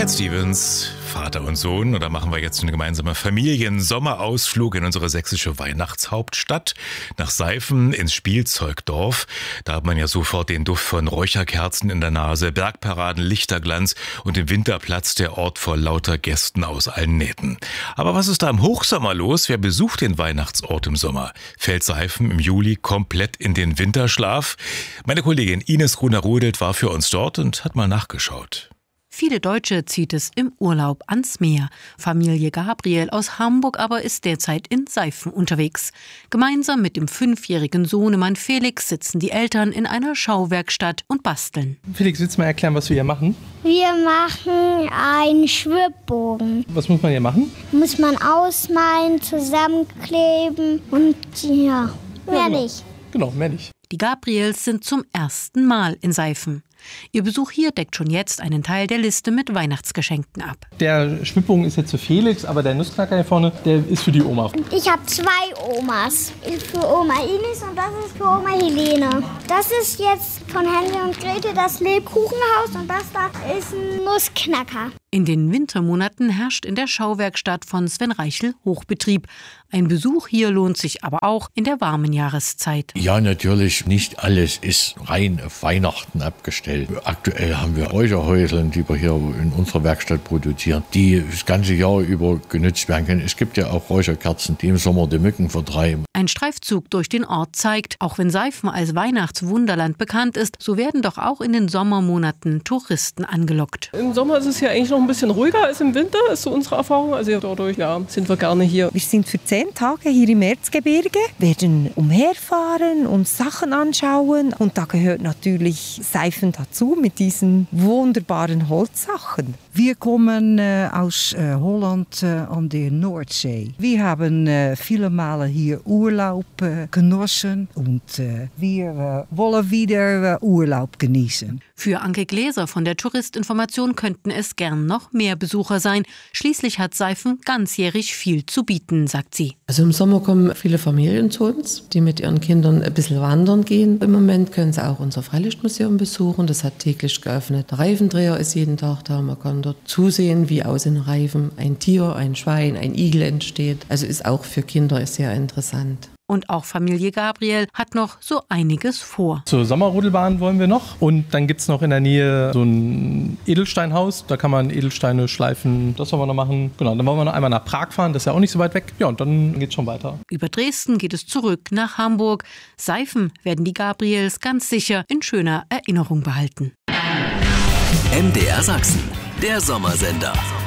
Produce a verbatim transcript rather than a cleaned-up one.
Cat Stevens, Vater und Sohn. Und da machen wir jetzt einen gemeinsamen Familiensommerausflug in unsere sächsische Weihnachtshauptstadt nach Seifen ins Spielzeugdorf. Da hat man ja sofort den Duft von Räucherkerzen in der Nase, Bergparaden, Lichterglanz und im Winterplatz der Ort vor lauter Gästen aus allen Nähten. Aber was ist da im Hochsommer los? Wer besucht den Weihnachtsort im Sommer? Fällt Seifen im Juli komplett in den Winterschlaf? Meine Kollegin Ines Gruner-Rudelt war für uns dort und hat mal nachgeschaut. Viele Deutsche zieht es im Urlaub ans Meer. Familie Gabriel aus Hamburg aber ist derzeit in Seifen unterwegs. Gemeinsam mit dem fünfjährigen Sohnemann Felix sitzen die Eltern in einer Schauwerkstatt und basteln. Felix, willst du mal erklären, was wir hier machen? Wir machen einen Schwibbogen. Was muss man hier machen? Muss man ausmalen, zusammenkleben und ja, mehr Ja, genau. nicht. Genau, mehr nicht. Die Gabriels sind zum ersten Mal in Seifen. Ihr Besuch hier deckt schon jetzt einen Teil der Liste mit Weihnachtsgeschenken ab. Der Schwibbogen ist jetzt für Felix, aber der Nussknacker hier vorne, der ist für die Oma. Ich habe zwei Omas. Ist für Oma Ines und das ist für Oma Helene. Das ist jetzt von Hänsel und Gretel das Lebkuchenhaus und das da ist ein Nussknacker. In den Wintermonaten herrscht in der Schauwerkstatt von Sven Reichel Hochbetrieb. Ein Besuch hier lohnt sich aber auch in der warmen Jahreszeit. Ja, natürlich, nicht alles ist rein auf Weihnachten abgestellt. Aktuell haben wir Räucherhäuseln, die wir hier in unserer Werkstatt produzieren, die das ganze Jahr über genutzt werden können. Es gibt ja auch Räucherkerzen, die im Sommer die Mücken vertreiben. Ein Streifzug durch den Ort zeigt, auch wenn Seifen als Weihnachtswunderland bekannt ist, so werden doch auch in den Sommermonaten Touristen angelockt. Im Sommer ist es ja eigentlich noch ein bisschen ruhiger als im Winter, ist so unsere Erfahrung. Also dadurch ja, sind wir gerne hier. Wir sind für zehn Tage hier im Erzgebirge, werden umherfahren und Sachen anschauen. Und da gehört natürlich Seifen dazu mit diesen wunderbaren Holzsachen. Wir kommen äh, aus äh, Holland äh, an der Nordsee. Wir haben äh, viele Male hier Urlaub äh, genossen und äh, wir äh, wollen wieder äh, Urlaub genießen. Für Anke Gläser von der Touristinformation könnten es gern noch mehr Besucher sein. Schließlich hat Seifen ganzjährig viel zu bieten, sagt sie. Also im Sommer kommen viele Familien zu uns, die mit ihren Kindern ein bisschen wandern gehen. Im Moment können sie auch unser Freilichtmuseum besuchen. Das hat täglich geöffnet. Der Reifendreher ist jeden Tag da. Man kann dort zusehen, wie aus den Reifen ein Tier, ein Schwein, ein Igel entsteht. Also ist auch für Kinder sehr interessant. Und auch Familie Gabriel hat noch so einiges vor. Zur Sommerrodelbahn wollen wir noch. Und dann gibt es noch in der Nähe so ein Edelsteinhaus. Da kann man Edelsteine schleifen. Das wollen wir noch machen. Genau, dann wollen wir noch einmal nach Prag fahren. Das ist ja auch nicht so weit weg. Ja, und dann geht's schon weiter. Über Dresden geht es zurück nach Hamburg. Seifen werden die Gabriels ganz sicher in schöner Erinnerung behalten. M D R Sachsen, der Sommersender.